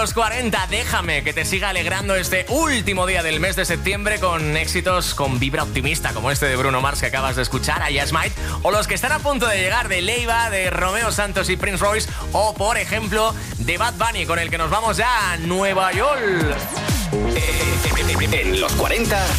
los 40. Déjame que te siga alegrando este último día del mes de septiembre con éxitos con vibra optimista como este de Bruno Mars que acabas de escuchar, I Just Might, o los que están a punto de llegar de Leiva, de Romeo Santos y Prince Royce, o por ejemplo de Bad Bunny, con el que nos vamos ya a Nueva York. En los 40